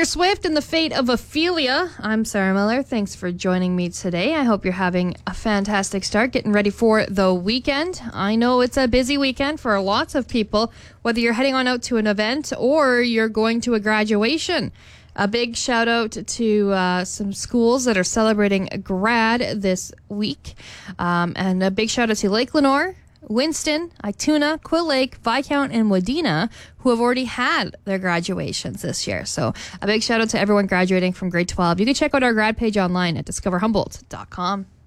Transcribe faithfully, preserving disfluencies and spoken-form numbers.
Swift and the fate of Ophelia. I'm Sarah Miller. Thanks for joining me today. I hope you're having a fantastic start, getting ready for the weekend. I know it's a busy weekend for lots of people, whether you're heading on out to an event or you're going to a graduation. A big shout out to uh, some schools that are celebrating grad this week. Um, and a big shout out to Lake Lenore, Winston, Ituna, Quill Lake, Viscount, and Wadena, who have already had their graduations this year. So a big shout out to everyone graduating from grade twelve. You can check out our grad page online at discover humboldt dot com.